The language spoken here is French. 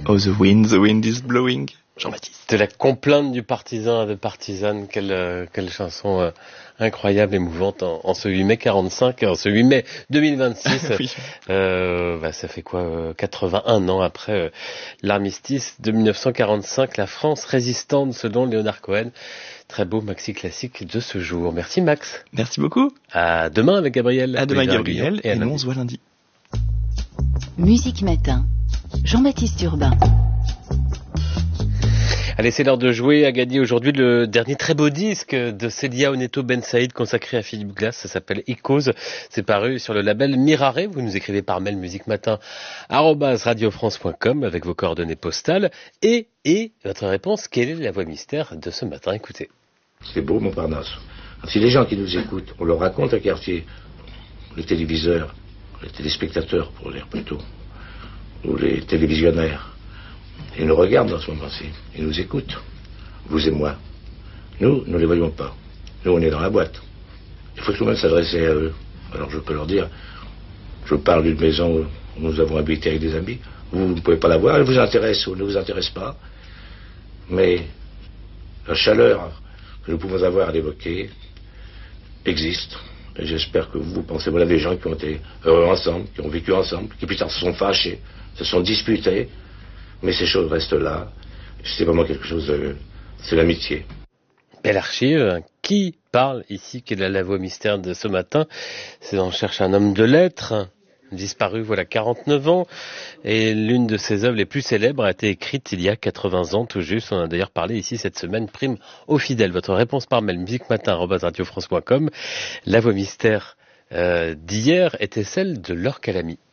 Oh, the wind is blowing. Jean-Baptiste. De la complainte du partisan à de partisane, quelle chanson incroyable, émouvante en ce 8 mai 45, en ce 8 mai 2026. Oui. Ça fait quoi 81 ans après l'armistice de 1945, la France résistante selon Léonard Cohen. Très beau maxi classique de ce jour. Merci Max. Merci beaucoup. À demain avec Gabriel. À demain Gabriel, et nous on se voit lundi. Musique Matin, Jean-Baptiste Urbain. Allez, c'est l'heure de jouer. A gagné aujourd'hui le dernier très beau disque de Célia Oneto Ben Saïd consacré à Philippe Glass. Ça s'appelle Icôse. C'est paru sur le label Mirare. Vous nous écrivez par mail musicmatin@radiofrance.com avec vos coordonnées postales et votre réponse. Quelle est la voix mystère de ce matin? Écoutez. C'est beau Montparnasse. Si les gens qui nous écoutent, on leur raconte un quartier, les téléviseurs, les téléspectateurs pour dire plutôt, ou les télévisionnaires, ils nous regardent dans ce moment-ci, ils nous écoutent, vous et moi. Nous ne les voyons pas. Nous, on est dans la boîte. Il faut tout de même s'adresser à eux. Alors je peux leur dire, je parle d'une maison où nous avons habité avec des amis, vous ne pouvez pas la voir, elle vous intéresse ou ne vous intéresse pas, mais la chaleur que nous pouvons avoir à l'évoquer existe. Et j'espère que vous pensez, voilà des gens qui ont été heureux ensemble, qui ont vécu ensemble, qui plus tard se sont fâchés, se sont disputés, mais ces choses restent là. C'est vraiment quelque chose, c'est l'amitié. Belle archive. Qui parle ici? Quelle est la voix mystère de ce matin? C'est On cherche un homme de lettres, disparu voilà 49 ans, et l'une de ses œuvres les plus célèbres a été écrite il y a 80 ans tout juste. On a d'ailleurs parlé ici cette semaine. Prime aux fidèles. Votre réponse par mail musicmatin@radiofrance.com. La voix mystère d'hier était celle de Laure Calamy.